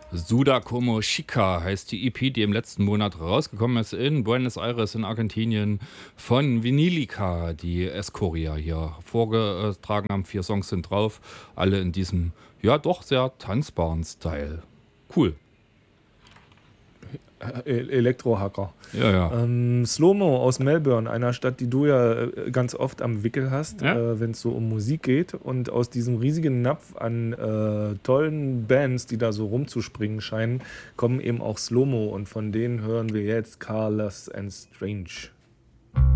Suda Como Chica heißt die EP, die im letzten Monat rausgekommen ist in Buenos Aires in Argentinien von Vinilica, die Escoria hier vorgetragen haben. 4 Songs sind drauf, alle in diesem, ja doch sehr tanzbaren Style. Cool. Elektrohacker. Ja, ja. Slow-Mo aus Melbourne, einer Stadt, die du ja ganz oft am Wickel hast, Ja? wenn es so um Musik geht. Und aus diesem riesigen Napf an tollen Bands, die da so rumzuspringen scheinen, kommen eben auch Slow-Mo. Und von denen hören wir jetzt Carlos and Strange.